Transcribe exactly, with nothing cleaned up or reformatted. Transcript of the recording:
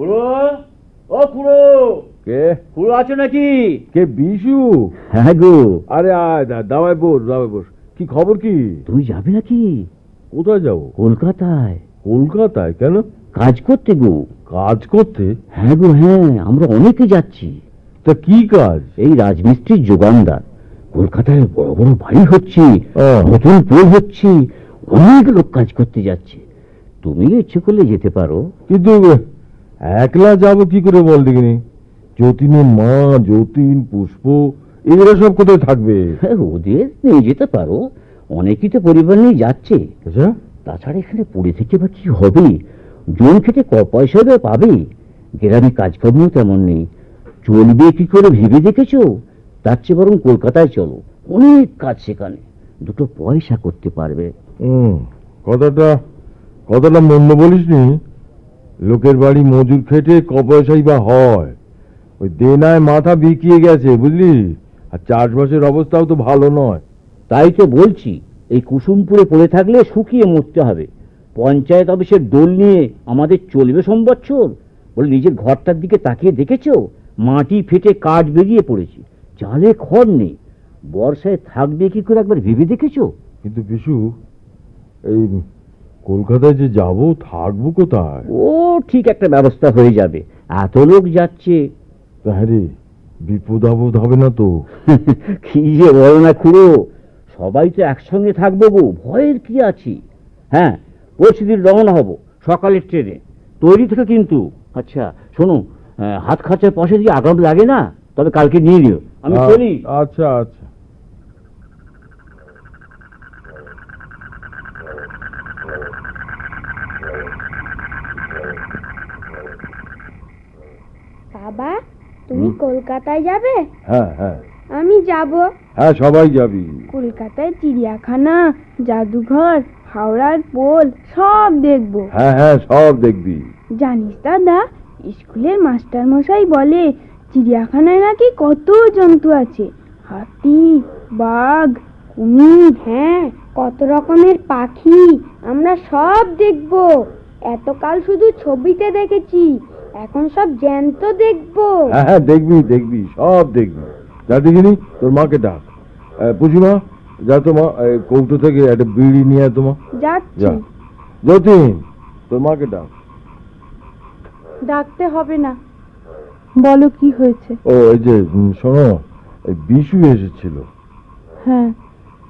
খুড়ো, ও খুড়ো, কে খুড়ো আছো নাকি? কে বিশু? হ্যাঁ গো। আরে আয় দাওয়ায় বস, দাওয়ায় বস। কি খবর কি? তুমি যাবে নাকি? কোথায় যাবো? কলকাতায়। কলকাতায় কেন? কাজ করতে গো। কাজ করতে? হ্যাঁ গো হ্যাঁ, আমরা অনেকে যাচ্ছি। তা কি কাজ? এই রাজমিস্ত্রির যোগানদার। কলকাতায় বড় বড় বাড়ি হচ্ছে, নতুন পোল হচ্ছে, অনেক লোক কাজ করতে যাচ্ছে। তুমি ইচ্ছে করলে যেতে পারো। কিন্তু একলা যাবো কি করে বল দেখিনি? যতীনের মা, যতীন, পুষ্প এরা সব কোথায় থাকবে? ওদের নিয়ে যেতে পারো, অনেকেই তো পরিবার নিয়ে যাচ্ছে। তাছাড়া এখানে পড়ে থেকে বা কি হবে? জন খেটে ক পয়সা পাবে? গ্রামে কাজকর্ম তেমন নেই, চলবে কি করে ভেবে দেখেছো? তার চেয়ে বরং কলকাতায় চলো, অনেক কাজ সেখানে, দুটো পয়সা করতে পারবে। হুম, কথাটা কথাটা মন্দ বলিসনি। লোকের বাড়ি মজুর খেটে ক পয়সাই বা হয়? ওই দেনায় মাথা বিকিয়ে গেছে বুঝলি, আর চাষবাসের অবস্থাও তো ভালো নয়। তাই তো বলছি, এই কুসুমপুরে পড়ে থাকলে শুকিয়ে মরতে হবে। পঞ্চায়েত অফিসের দোল নিয়ে আমাদের চলবে সম্বৎসর? বলে নিজের ঘরটার দিকে তাকিয়ে দেখেছো? মাটি ফেটে কাঠ বেরিয়ে পড়েছে, চালে খড় নেই, বর্ষায় থাকবে কি করে একবার ভেবে দেখেছো? কিন্তু বিশু, এই কলকাতায় যে যাব, থাকবো কোথায়? ও ঠিক একটা ব্যবস্থা হয়ে যাবে, এত লোক যাচ্ছে। হ্যাঁ রে, বিপদ আপদ হবে না তো? কি যে বলো না খুড়ো, সবাই তো একসঙ্গে থাকবো গো, ভয়ের কি আছে? হ্যাঁ, পরশু দিন রওনা হব সকালের ট্রেনে, তৈরি থেকে কিন্তু। আচ্ছা শোনো, হাত খরচার পয়সা দিয়ে আগাম লাগে না, তবে কালকে নিয়ে নিও। আমি চলি। আচ্ছা আচ্ছা। বাবা, তুমি কলকাতায় যাবে? হ্যাঁ হ্যাঁ, আমি যাব। হ্যাঁ, সবাই যাবি। কলকাতায় চিড়িয়াখানা, জাদুঘর, হাওড়ার পোল সব দেখবো। হ্যাঁ হ্যাঁ, সব দেখবি। জানিস দাদা, স্কুলের মাস্টার মশাই বলে চিড়িয়াখানায় নাকি কত জন্তু আছে, হাতি, বাঘ, কুমির, হ্যাঁ কত রকমের পাখি, আমরা সব দেখবো। এতকাল শুধু ছবিতে দেখেছি, এখন সব জ্যান্ত দেখবো। হ্যাঁ হ্যাঁ, দেখবি দেখবি, সব দেখবি। যা দেখিনি, তোর মাকে ডাক। পুষিমা, যা তোমা কৌটো থেকে একটা বিড়ি নিয়ে তোমা। যাচ্ছি। যতীন, তোর মাকে ডাক। ডাকতে হবে না, বলো কি হয়েছে? ও এই যে শোনো, বিশু এসেছিল। হ্যাঁ,